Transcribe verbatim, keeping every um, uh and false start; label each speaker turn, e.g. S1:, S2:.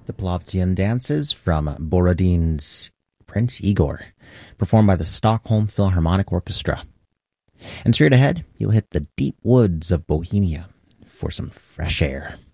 S1: the Plovdian dances from Borodin's Prince Igor, performed by the Stockholm Philharmonic Orchestra. And straight ahead, you'll hit the deep woods of Bohemia for some fresh air.